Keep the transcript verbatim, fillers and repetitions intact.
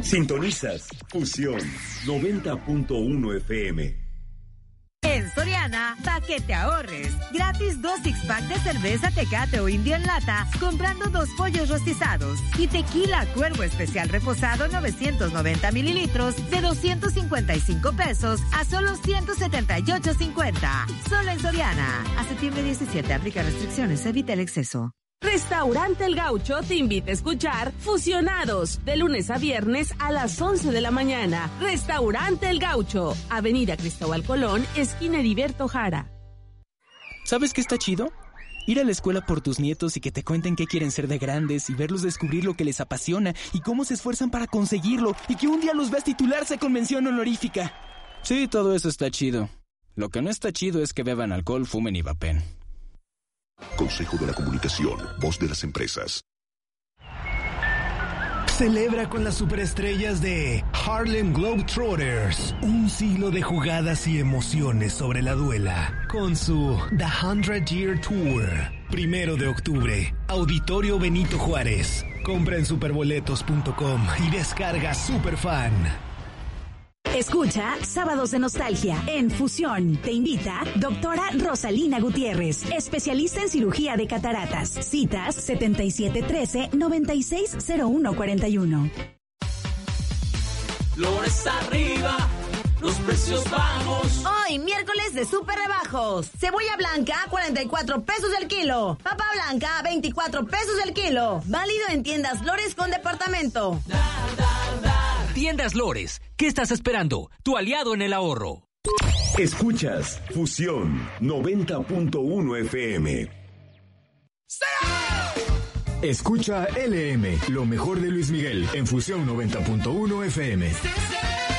Sintonizas Fusión noventa punto uno F M. En Soriana, pa' que te ahorres. Gratis dos six-pack de cerveza Tecate o Indio en lata, comprando dos pollos rostizados. Y tequila Cuervo Especial reposado novecientos noventa mililitros de doscientos cincuenta y cinco pesos a solo ciento setenta y ocho cincuenta. Solo en Soriana. A septiembre diecisiete, aplica restricciones, evita el exceso. Restaurante El Gaucho te invita a escuchar Fusionados, de lunes a viernes a las once de la mañana. Restaurante El Gaucho, Avenida Cristóbal Colón, esquina Heriberto Jara. ¿Sabes qué está chido? Ir a la escuela por tus nietos y que te cuenten qué quieren ser de grandes y verlos descubrir lo que les apasiona y cómo se esfuerzan para conseguirlo y que un día los veas titularse con mención honorífica. Sí, todo eso está chido. Lo que no está chido es que beban alcohol, fumen y vapen. Consejo de la Comunicación, voz de las empresas. Celebra con las superestrellas de Harlem Globetrotters un siglo de jugadas y emociones sobre la duela con su The Hundred Year Tour. Primero de octubre, Auditorio Benito Juárez. Compra en superboletos punto com y descarga Superfan. Escucha Sábados de Nostalgia en Fusión. Te invita doctora Rosalina Gutiérrez, especialista en cirugía de cataratas. Citas setenta y siete trece, noventa y seis cero uno cuarenta y uno. Flores arriba, los precios bajos. Hoy, miércoles de súper rebajos. Cebolla blanca, cuarenta y cuatro pesos el kilo. Papa blanca, veinticuatro pesos el kilo. Válido en tiendas Lores con departamento. Da, da, da. Tiendas Lores, ¿qué estás esperando? Tu aliado en el ahorro. Escuchas Fusión noventa punto uno F M. Escucha L M, lo mejor de Luis Miguel, en Fusión noventa punto uno F M.